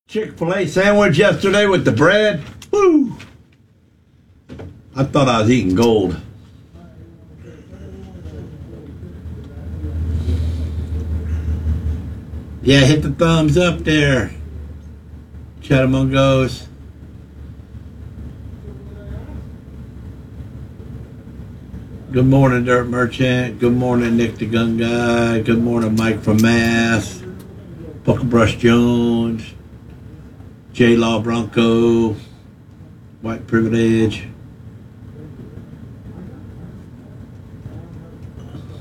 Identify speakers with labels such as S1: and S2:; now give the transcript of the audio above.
S1: Chick-fil-A sandwich yesterday with the bread. Woo! I thought I was eating gold. Yeah, hit the thumbs up there. Chattamungos. Good morning, Dirt Merchant. Good morning, Nick the Gun Guy. Good morning, Mike from Mass. Buckabrush Jones. J-Law Bronco. White Privilege.